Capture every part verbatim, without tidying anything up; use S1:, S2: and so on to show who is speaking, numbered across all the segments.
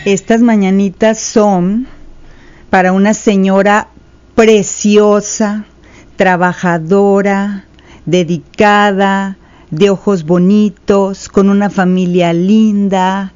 S1: Estas mañanitas son para una señora preciosa, trabajadora, dedicada, de ojos bonitos, con una familia linda.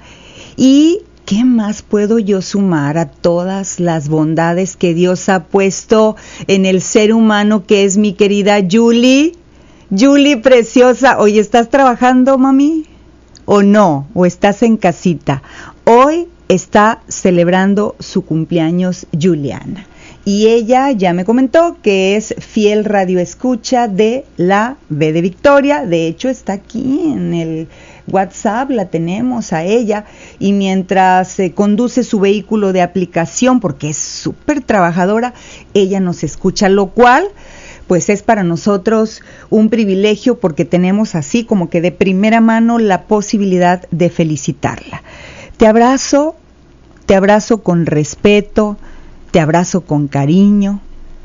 S1: ¿Y qué más puedo yo sumar a todas las bondades que Dios ha puesto en el ser humano que es mi querida Julie? Julie, preciosa, ¿hoy estás trabajando, mami? ¿O no? ¿O estás en casita? Hoy está celebrando su cumpleaños Juliana. Y ella ya me comentó que es fiel radioescucha de la B de Victoria. De hecho, está aquí en el WhatsApp, la tenemos a ella. Y mientras eh, conduce su vehículo de aplicación, porque es súper trabajadora, ella nos escucha, lo cual pues es para nosotros un privilegio porque tenemos así como que de primera mano la posibilidad de felicitarla. Te abrazo, te abrazo con respeto, te abrazo con cariño,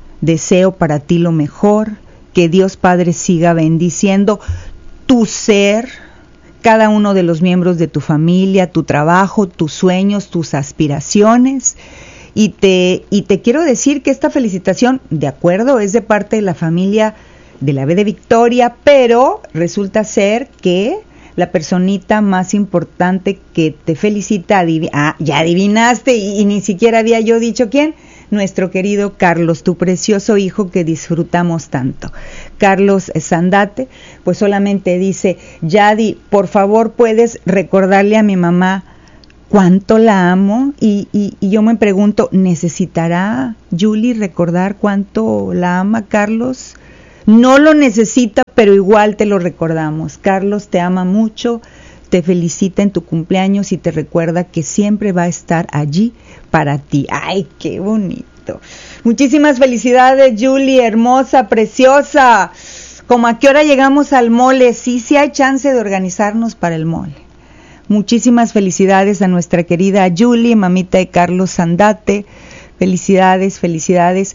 S1: deseo para ti lo mejor, que Dios Padre siga bendiciendo tu ser, cada uno de los miembros de tu familia, tu trabajo, tus sueños, tus aspiraciones. Y te, y te quiero decir que esta felicitación, de acuerdo, es de parte de la familia de la B de Victoria, pero resulta ser que la personita más importante que te felicita, adiv- ah, ya adivinaste y, y ni siquiera había yo dicho quién, nuestro querido Carlos, tu precioso hijo que disfrutamos tanto. Carlos Sandate, pues solamente dice, Yadi, por favor puedes recordarle a mi mamá cuánto la amo, y, y, y yo me pregunto, ¿necesitará Julie recordar cuánto la ama Carlos? No lo necesita, pero igual te lo recordamos. Carlos te ama mucho, te felicita en tu cumpleaños y te recuerda que siempre va a estar allí para ti. ¡Ay, qué bonito! Muchísimas felicidades, Julie, hermosa, preciosa. ¿Cómo a qué hora llegamos al mole? Sí, sí hay chance de organizarnos para el mole. Muchísimas felicidades a nuestra querida Julie, mamita de Carlos Sandate. Felicidades, felicidades.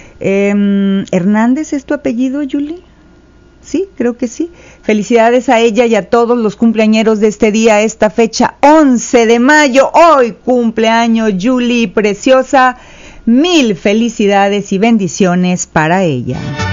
S1: Eh, ¿Hernández es tu apellido, Julie? Sí, creo que sí. Felicidades a ella y a todos los cumpleañeros de este día, esta fecha once de mayo. Hoy cumpleaños Julie, preciosa. Mil felicidades y bendiciones para ella.